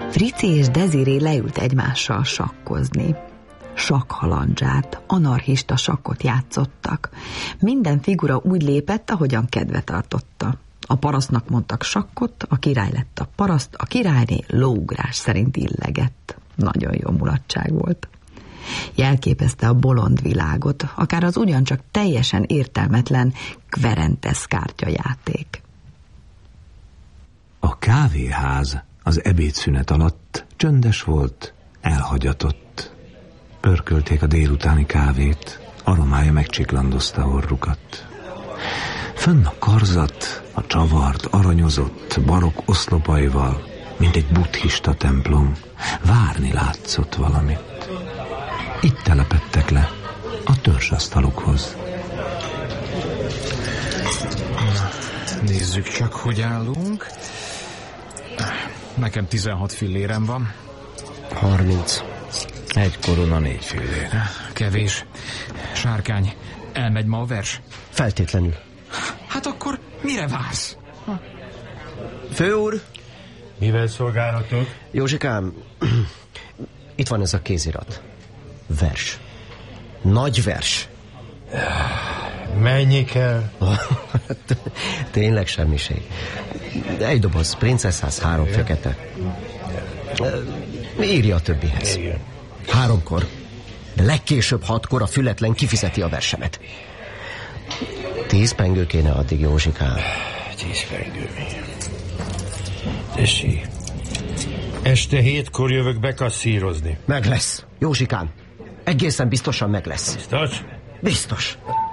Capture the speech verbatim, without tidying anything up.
Frici és Deziré leült egymással sakkozni. Sakkhalandzsát, anarchista sakkot játszottak. Minden figura úgy lépett, ahogyan kedve tartotta. A parasztnak mondtak sakkot, a király lett a paraszt, a királyné lóugrás szerint illegett. Nagyon jó mulatság volt. Jelképezte a bolond világot, akár az ugyancsak teljesen értelmetlen Querentes kártyajáték. A kávéház az ebédszünet alatt csöndes volt, elhagyatott. Pörkölték a délutáni kávét, aromája megcsiklandozta orrukat. Fönn a karzat, a csavart, aranyozott, barokk oszlopaival, mint egy buddhista templom, várni látszott valamit. Itt telepedtek le a törzsasztalukhoz. Nézzük csak, hogy állunk. Nekem tizenhat fillérem van. harminc. Egy korona négy fillér. Kevés. Sárkány, elmegy ma a vers? Feltétlenül. Hát akkor mire vársz? Főúr! Mivel szolgálhatok? Józsikám, itt van ez a kézirat. Vers. Nagy vers. Mennyi kell? Tényleg semmiség. Egy doboz princesszáz, három igen. Fekete. Írja a többihez. Igen. Háromkor. De legkésőbb hatkor a fületlen kifizeti a versemet. Tíz pengő kéne addig, Józsikám. Tíz pengő. Tessék. Este hétkor jövök bekasszírozni. Meg lesz, Józsikám. Egészen biztosan meg lesz. Biztos? Biztos.